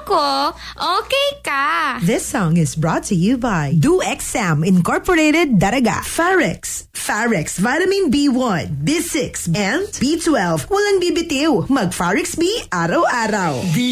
ako. Okay ka. This song is brought to you by DoXam Incorporated Daraga. Farex Vitamin B1, B6, and B12. Walang bibitiw. Mag Farex B araw-araw.